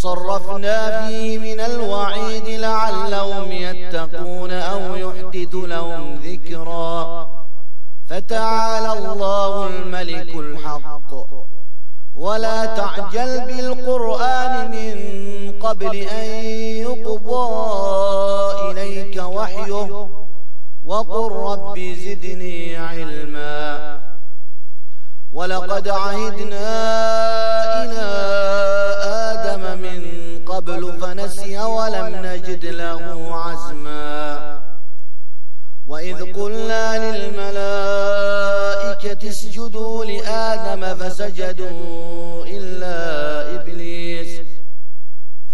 وصرفنا فيه من الوعيد لعلهم يتقون أو يحدث لهم ذكرا فتعالى الله الملك الحق ولا تعجل بالقرآن من قبل أن يقضى إليك وحيه وقل رب زدني علما ولقد عهدنا إلى آدم من قبل فنسي ولم نجد له عزما وإذ قلنا للملائكة اسجدوا لآدم فسجدوا إلا